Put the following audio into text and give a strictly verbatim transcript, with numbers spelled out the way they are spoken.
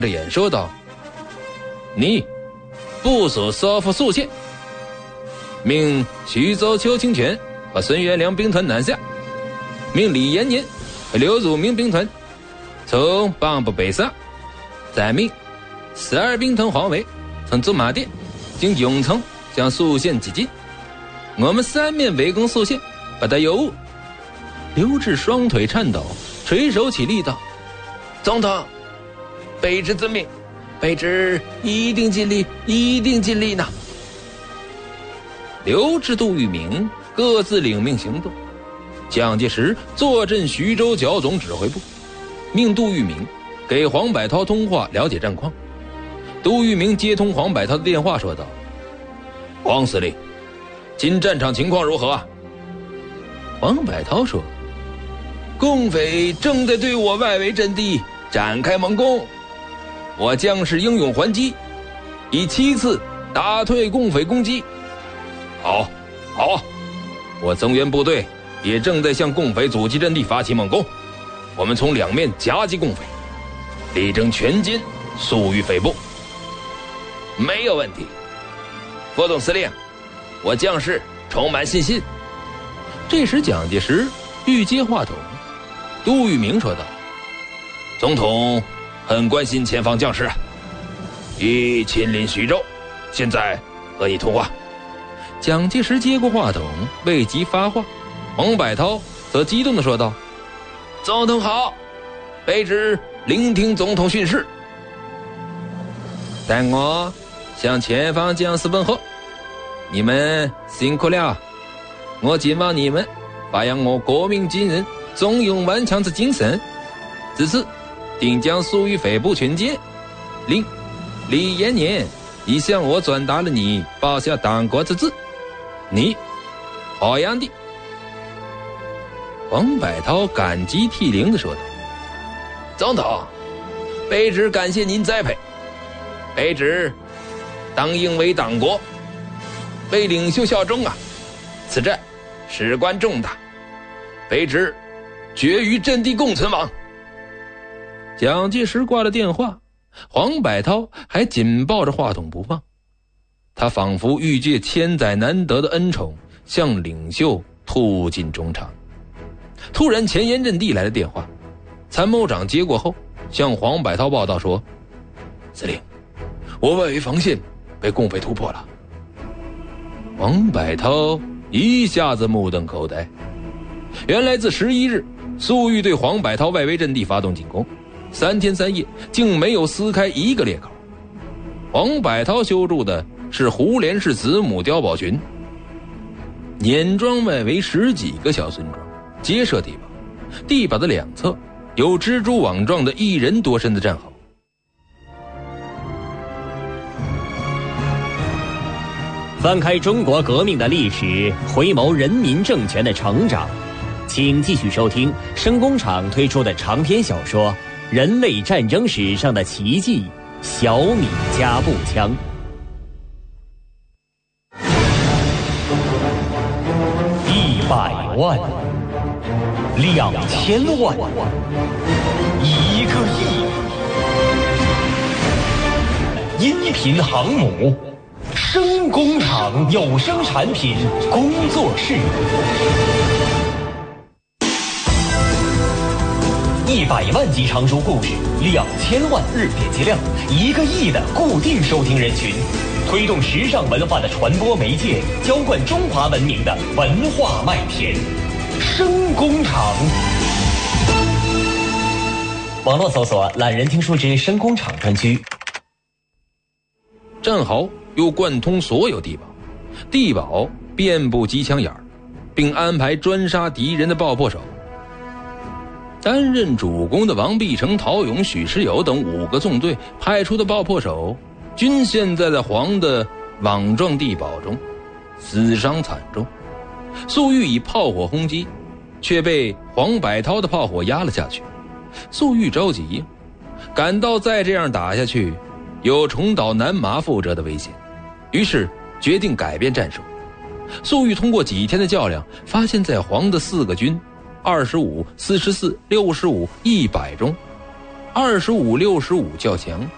着眼说道：“你部署收复宿县，命徐州邱清泉和孙元良兵团南下，命李延年和刘汝明兵团从蚌埠北上，再命十二兵团黄维从驻马店经永城向宿县挤进，我们三面围攻宿县，不得有误。”刘志双腿颤抖，垂手起立道：“总统，卑职遵命，卑职一定尽力，一定尽力呢。”刘志、杜聿明各自领命行动。蒋介石坐镇徐州剿总指挥部，命杜聿明给黄百韬通话了解战况。杜聿明接通黄百韬的电话说道：“黄司令，今战场情况如何啊？”黄百韬说：“共匪正在对我外围阵地展开猛攻，我将士英勇还击，以七次打退共匪攻击。好，好，我增援部队也正在向共匪阻击阵地发起猛攻，我们从两面夹击共匪，力争全歼速于匪部。没有问题，副总司令，我将士充满信心。”这时蒋介石欲接话筒，杜聿明说道：“总统很关心前方将士啊，已亲临徐州，现在和你通话。”蒋介石接过话筒，未及发话，黄百韬则激动地说道：“总统好，卑职聆听总统训示。待我向前方将士问候，你们辛苦了。我敬望你们发扬我国民军人忠勇顽强之精神，自此定将速于匪部全歼。另李延年已向我转达了你报效党国之志，你好样的。”黄百韬感激涕零地说道：“总统，卑职感谢您栽培，卑职当应为党国，为领袖效忠啊！此战事关重大，卑职决于阵地共存亡。”蒋介石挂了电话，黄百韬还紧抱着话筒不放，他仿佛欲借千载难得的恩宠向领袖吐尽衷肠。突然前沿阵地来了电话，参谋长接过后向黄百韬报道说：“司令，我外围防线被共匪突破了。”黄百韬一下子目瞪口呆，原来自十一日粟裕对黄百韬外围阵地发动进攻，三天三夜竟没有撕开一个裂口。黄百韬修筑的是胡连氏子母碉堡群，碾庄外围十几个小村庄皆设地堡，地堡的两侧有蜘蛛网状的一人多深的战壕。 翻开中国革命的历史，回眸人民政权的成长，请继续收听声工厂推出的长篇小说《人类战争史上的奇迹——小米加步枪》。一百万，两千万，一个亿。音频航母声工厂有声产品工作室，一百万集长轴故事，两千万日点击量，一个亿的固定收听人群，推动时尚文化的传播媒介，浇灌中华文明的文化麦田。声工厂，网络搜索“懒人听书之声工厂”专区。 战壕又贯通所有地堡，地堡遍布机枪眼儿，并安排专杀敌人的爆破手。担任主攻的王必成、陶勇、许世友等五个纵队派出的爆破手，均陷在了黄的网状地堡中，死伤惨重。粟裕以炮火轰击，却被黄百韬的炮火压了下去。粟裕着急，感到再这样打下去，有重蹈南麻覆辙的危险，于是决定改变战术。粟裕通过几天的较量，发现在黄的四个军二十五、四十四、六十五、一百中，二十五、六十五较强，